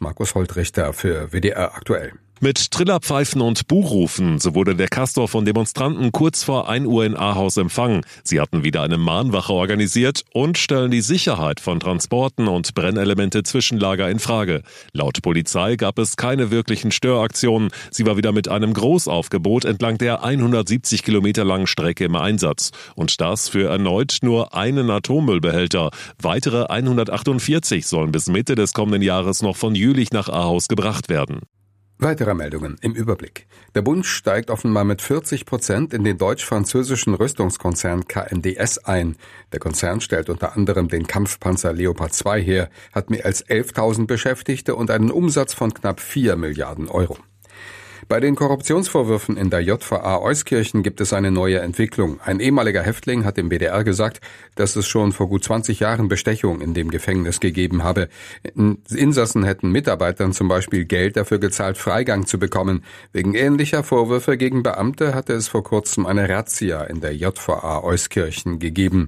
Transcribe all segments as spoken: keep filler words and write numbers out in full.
Markus Holtrichter für W D R aktuell. Mit Trillerpfeifen und Buhrufen, so wurde der Castor von Demonstranten kurz vor ein Uhr in Ahaus empfangen. Sie hatten wieder eine Mahnwache organisiert und stellen die Sicherheit von Transporten und Brennelemente-Zwischenlager in Frage. Laut Polizei gab es keine wirklichen Störaktionen. Sie war wieder mit einem Großaufgebot entlang der hundertsiebzig Kilometer langen Strecke im Einsatz. Und das für erneut nur einen Atommüllbehälter. Weitere hundertachtundvierzig sollen bis Mitte des kommenden Jahres noch von Jülich nach Ahaus gebracht werden. Weitere Meldungen im Überblick. Der Bund steigt offenbar mit vierzig Prozent in den deutsch-französischen Rüstungskonzern K N D S ein. Der Konzern stellt unter anderem den Kampfpanzer Leopard zwei her, hat mehr als elftausend Beschäftigte und einen Umsatz von knapp vier Milliarden Euro. Bei den Korruptionsvorwürfen in der J V A Euskirchen gibt es eine neue Entwicklung. Ein ehemaliger Häftling hat dem W D R gesagt, dass es schon vor gut zwanzig Jahren Bestechung in dem Gefängnis gegeben habe. Insassen hätten Mitarbeitern zum Beispiel Geld dafür gezahlt, Freigang zu bekommen. Wegen ähnlicher Vorwürfe gegen Beamte hatte es vor kurzem eine Razzia in der J V A Euskirchen gegeben.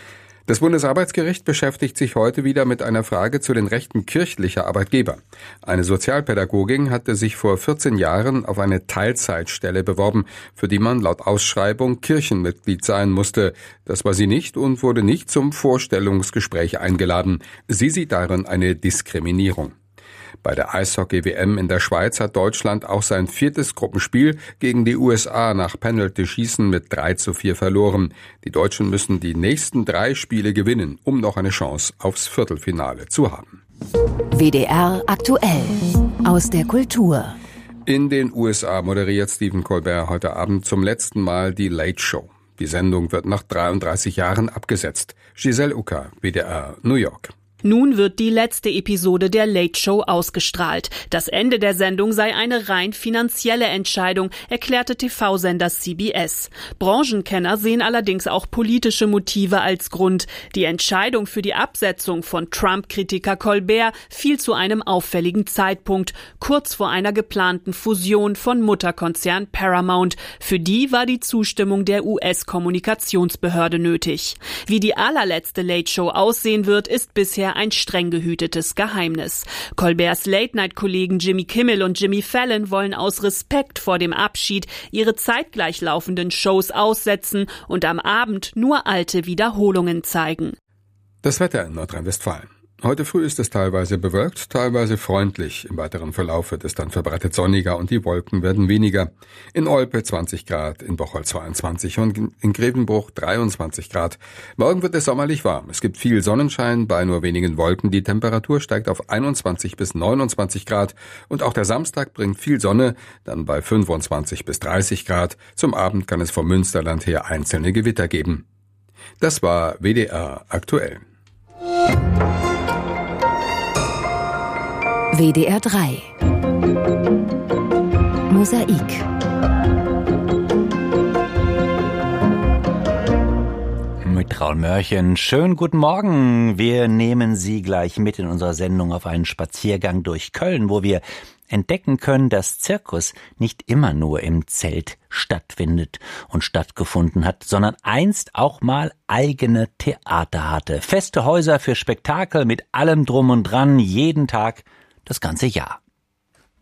Das Bundesarbeitsgericht beschäftigt sich heute wieder mit einer Frage zu den Rechten kirchlicher Arbeitgeber. Eine Sozialpädagogin hatte sich vor vierzehn Jahren auf eine Teilzeitstelle beworben, für die man laut Ausschreibung Kirchenmitglied sein musste. Das war sie nicht und wurde nicht zum Vorstellungsgespräch eingeladen. Sie sieht darin eine Diskriminierung. Bei der Eishockey-W M in der Schweiz hat Deutschland auch sein viertes Gruppenspiel gegen die U S A nach Penalty-Schießen mit drei zu vier verloren. Die Deutschen müssen die nächsten drei Spiele gewinnen, um noch eine Chance aufs Viertelfinale zu haben. W D R aktuell aus der Kultur. In den U S A moderiert Stephen Colbert heute Abend zum letzten Mal die Late Show. Die Sendung wird nach dreiunddreißig Jahren abgesetzt. Giselle Ucker, W D R, New York. Nun wird die letzte Episode der Late Show ausgestrahlt. Das Ende der Sendung sei eine rein finanzielle Entscheidung, erklärte T V-Sender C B S. Branchenkenner sehen allerdings auch politische Motive als Grund. Die Entscheidung für die Absetzung von Trump-Kritiker Colbert fiel zu einem auffälligen Zeitpunkt, kurz vor einer geplanten Fusion von Mutterkonzern Paramount. Für die war die Zustimmung der U S-Kommunikationsbehörde nötig. Wie die allerletzte Late Show aussehen wird, ist bisher ein streng gehütetes Geheimnis. Colberts Late-Night-Kollegen Jimmy Kimmel und Jimmy Fallon wollen aus Respekt vor dem Abschied ihre zeitgleich laufenden Shows aussetzen und am Abend nur alte Wiederholungen zeigen. Das Wetter in Nordrhein-Westfalen. Heute früh ist es teilweise bewölkt, teilweise freundlich. Im weiteren Verlauf wird es dann verbreitet sonniger und die Wolken werden weniger. In Olpe zwanzig Grad, in Bocholt zweiundzwanzig und in Grevenbruch dreiundzwanzig Grad. Morgen wird es sommerlich warm. Es gibt viel Sonnenschein bei nur wenigen Wolken. Die Temperatur steigt auf einundzwanzig bis neunundzwanzig Grad. Und auch der Samstag bringt viel Sonne, dann bei fünfundzwanzig bis dreißig Grad. Zum Abend kann es vom Münsterland her einzelne Gewitter geben. Das war W D R aktuell. W D R drei Mosaik. Mit Raul Mörchen. Schönen guten Morgen. Wir nehmen Sie gleich mit in unserer Sendung auf einen Spaziergang durch Köln, wo wir entdecken können, dass Zirkus nicht immer nur im Zelt stattfindet und stattgefunden hat, sondern einst auch mal eigene Theater hatte. Feste Häuser für Spektakel mit allem Drum und Dran, jeden Tag, das ganze Jahr.